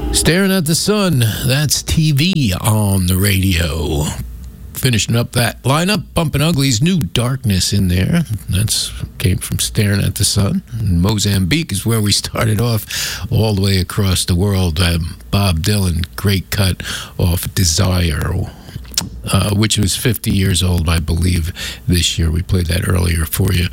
Staring at the Sun, that's TV on the radio. Finishing up that lineup, Bumpin' Ugly's New Darkness in there. That's came from Staring at the Sun. And Mozambique is where we started off, all the way across the world. Bob Dylan, great cut off Desire, which was 50 years old, I believe, this year. We played that earlier for you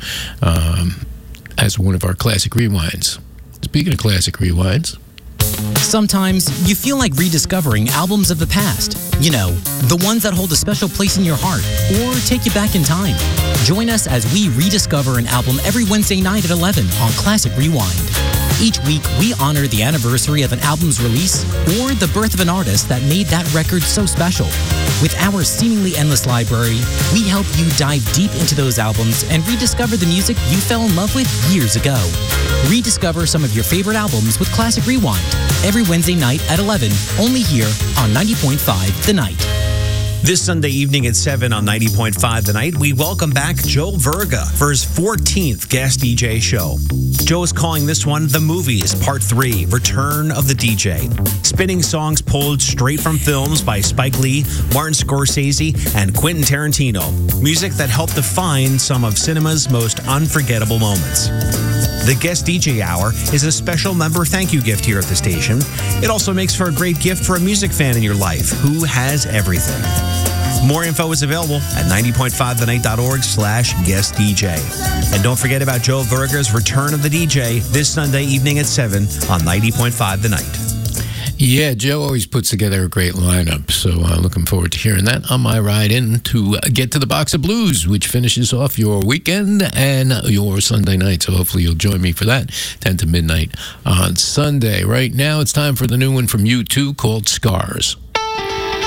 as one of our classic rewinds. Speaking of classic rewinds, sometimes you feel like rediscovering albums of the past. You know, the ones that hold a special place in your heart or take you back in time. Join us as we rediscover an album every Wednesday night at 11 on Classic Rewind. Each week, we honor the anniversary of an album's release or the birth of an artist that made that record so special. With our seemingly endless library, we help you dive deep into those albums and rediscover the music you fell in love with years ago. Rediscover some of your favorite albums with Classic Rewind every Wednesday night at 11, only here on 90.5 The Night. This Sunday evening at 7 on 90.5 The Night, we welcome back Joe Verga for his 14th guest DJ show. Joe is calling this one The Movies, Part 3, Return of the DJ. Spinning songs pulled straight from films by Spike Lee, Martin Scorsese, and Quentin Tarantino. Music that helped define some of cinema's most unforgettable moments. The Guest DJ Hour is a special member thank you gift here at the station. It also makes for a great gift for a music fan in your life who has everything. More info is available at 90.5thenight.org/guest DJ. And don't forget about Joe Verga's Return of the DJ this Sunday evening at 7 on 90.5 The Night. Yeah, Joe always puts together a great lineup, so looking forward to hearing that on my ride in to get to the Box of Blues, which finishes off your weekend and your Sunday night, so hopefully you'll join me for that, 10 to midnight on Sunday. Right now, it's time for the new one from U2 called Scars.